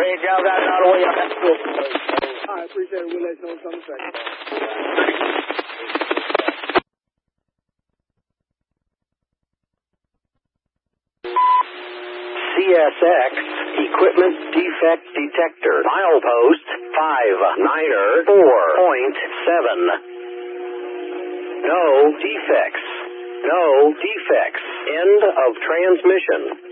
Great job, guys, all the way up. That's cool. I appreciate it. We'll let you know in some second. CSX Equipment Defect Detector. Milepost 59er 4.7. No defects. No defects. End of transmission.